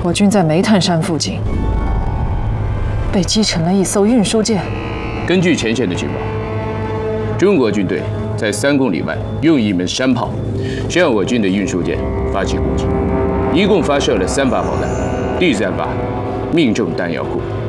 我军在煤炭山附近被击沉了一艘运输舰。 根据前线的情报，中国军队在3公里外用一门山炮向我军的运输舰发起攻击，一共发射了3发炮弹，第3发命中弹药库，